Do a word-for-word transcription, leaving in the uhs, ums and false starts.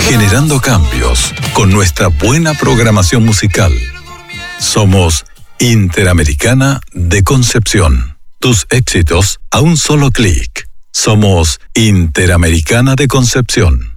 Generando cambios con nuestra buena programación musical. Somos Interamericana de Concepción. Tus éxitos a un solo clic. Somos Interamericana de Concepción.